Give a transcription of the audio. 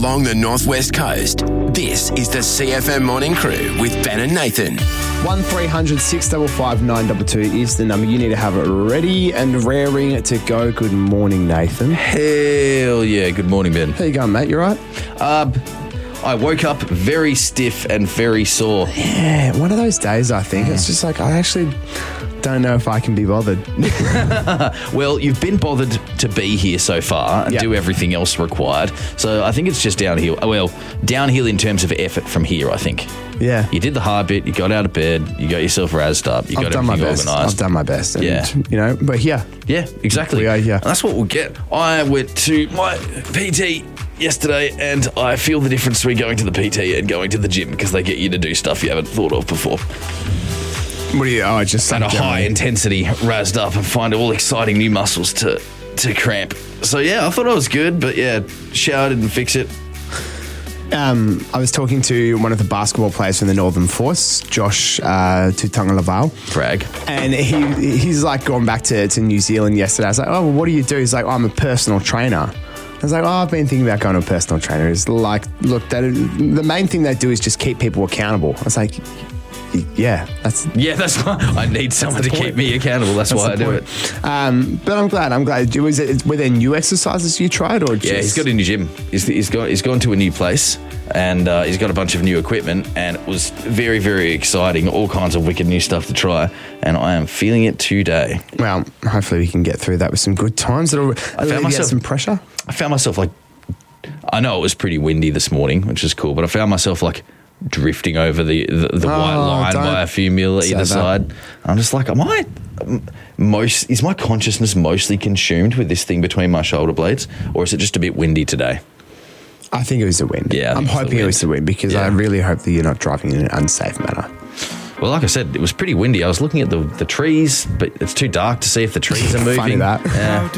along the northwest coast. This is the CFM Morning Crew with Ben and Nathan. 1300 655 922 is the number. You need to have it ready and raring to go. Good morning, Nathan. Hell yeah. Good morning, Ben. How you going, mate? You all right? I woke up very stiff and very sore. Yeah, one of those days, I think. It's just like, I actually don't know if I can be bothered. Well, you've been bothered to be here so far and do everything else required. So I think it's just downhill. Well, downhill in terms of effort from here, I think. Yeah. You did the hard bit. You got out of bed. You got yourself razzed up. You got everything organised. I've done my best. And, you know, but yeah. Yeah, exactly. We are here. And that's what we'll get. I went to my PT yesterday and I feel the difference between going to the PT and going to the gym because they get you to do stuff you haven't thought of before. What do you... Oh, just... At a high intensity, razzed up and find all exciting new muscles to cramp. So, yeah, I thought I was good, but, yeah, showered and fix it. I was talking to one of the basketball players from the Northern Force, Josh Tutunga Laval. Brag. And he's like gone back to New Zealand yesterday. I was like, oh, well, what do you do? He's like, oh, I'm a personal trainer. I was like, oh, I've been thinking about going to a personal trainer. It's like, look, the main thing they do is just keep people accountable. I was like, yeah, that's why I need someone to keep me accountable. That's why I do it. But I'm glad. Were there new exercises you tried, or just... Yeah, he's got a new gym. He's gone to a new place, and he's got a bunch of new equipment, and it was very, very exciting. All kinds of wicked new stuff to try, and I am feeling it today. Well, hopefully we can get through that with some good times. It'll get some pressure. I found myself like, I know it was pretty windy this morning, which is cool, but I found myself like drifting over the white line by a few mil either side. I'm just like, is my consciousness mostly consumed with this thing between my shoulder blades, or is it just a bit windy today? I think it was the wind. Yeah, I'm hoping it was the wind because I really hope that you're not driving in an unsafe manner. Well, like I said, it was pretty windy. I was looking at the trees, but it's too dark to see if the trees are moving. Funny that.